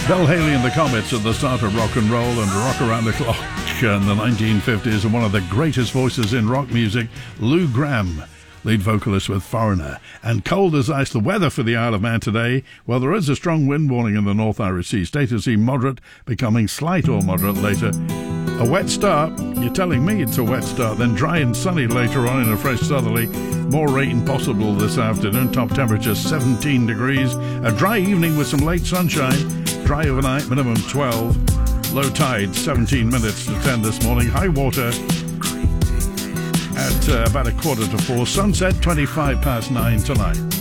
Bill Haley and the Comets at the start of rock and roll and rock around the clock in the 1950s, and one of the greatest voices in rock music, Lou Gramm, lead vocalist with Foreigner. And cold as ice, the weather for the Isle of Man today. Well, there is a strong wind warning in the North Irish Sea. State to sea moderate, becoming slight or moderate later. A wet start. You're telling me it's a wet start. Then dry and sunny later on in a fresh southerly. More rain possible this afternoon. Top temperature 17 degrees. A dry evening with some late sunshine. Dry overnight, minimum 12. Low tide 17 minutes to 10 this morning. High water at about 4:15. Sunset 9:25 tonight.